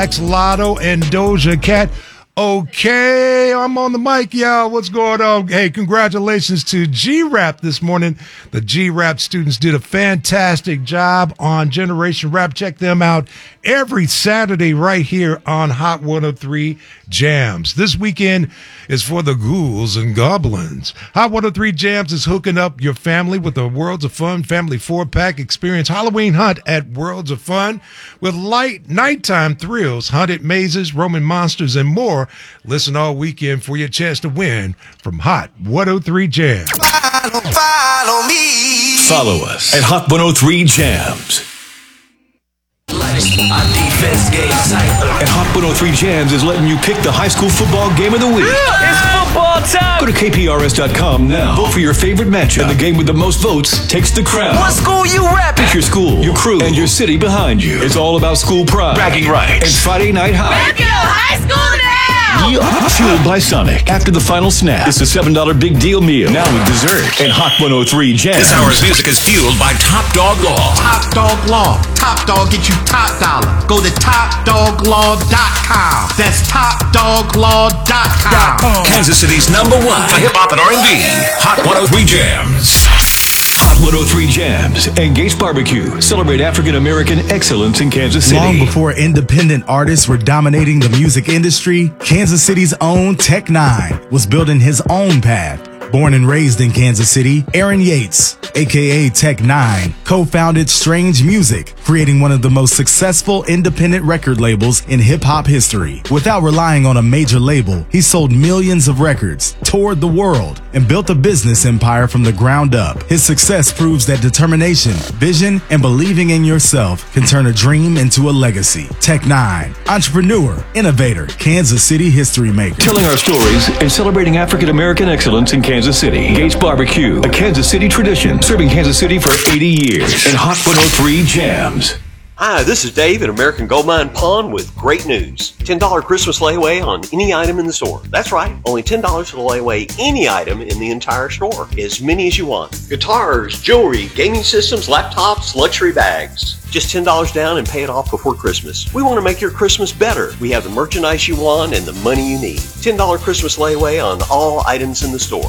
Lotto and Doja Cat. Okay, I'm on the mic, y'all. What's going on? Hey, congratulations to G-Rap this morning. The G-Rap students did a fantastic job on Generation Rap. Check them out every Saturday right here on Hot 103 Jams. This weekend is for the ghouls and goblins. Hot 103 Jams is hooking up your family with the Worlds of Fun Family 4-pack. Experience Halloween hunt at Worlds of Fun with light nighttime thrills, haunted mazes, roaming monsters, and more. Listen all weekend for your chance to win from Hot 103 Jams. Follow me. Follow us at Hot 103 Jams. And Hot 103 Jams is letting you pick the high school football game of the week. It's football time! Go to KPRS.com now. Vote for your favorite matchup. And the game with the most votes takes the crown. What school you repping? Pick your school, your crew, and your city behind you. It's all about school pride, bragging rights, and Friday Night High. Rep your high school now! Fueled by Sonic. After the final snap, it's a $7 big deal meal. Now with dessert and Hot 103 Jams. This hour's music is fueled by Top Dog Law. Top Dog Law. Top Dog get you top dollar. Go to TopDogLaw.com. That's TopDogLaw.com. Kansas City's #1 for hip-hop and R&B. Hot 103 Jams. Hot 103 Jams and Gates Barbecue celebrate African American excellence in Kansas City. Long before independent artists were dominating the music industry, Kansas City's own Tech N9ne was building his own path. Born and raised in Kansas City, Aaron Yates, aka Tech N9ne, co-founded Strange Music, creating one of the most successful independent record labels in hip-hop history. Without relying on a major label, he sold millions of records, toured the world, and built a business empire from the ground up. His success proves that determination, vision, and believing in yourself can turn a dream into a legacy. Tech N9ne, entrepreneur, innovator, Kansas City history maker. Telling our stories and celebrating African American excellence in Kansas City. Gates Barbecue, a Kansas City tradition, serving Kansas City for 80 years. And Hot 103 Jams. Hi, this is Dave at American Gold Mine Pawn with great news. $10 Christmas layaway on any item in the store. That's right, only $10 to lay away any item in the entire store. As many as you want. Guitars, jewelry, gaming systems, laptops, luxury bags. Just $10 down and pay it off before Christmas. We want to make your Christmas better. We have the merchandise you want and the money you need. $10 Christmas layaway on all items in the store.